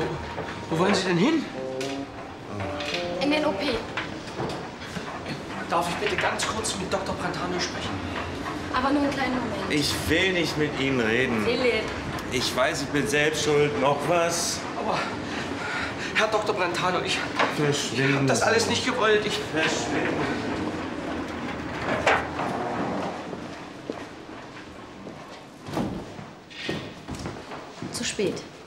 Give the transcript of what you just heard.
Wo wollen Sie denn hin? In den OP. Darf ich bitte ganz kurz mit Dr. Brentano sprechen? Aber nur einen kleinen Moment. Ich will nicht mit Ihnen reden. Philipp. Ich weiß, ich bin selbst schuld. Noch was? Aber, Herr Dr. Brentano, ich Verschwinden. habe das alles nicht gewollt. Verschwinden. Zu spät.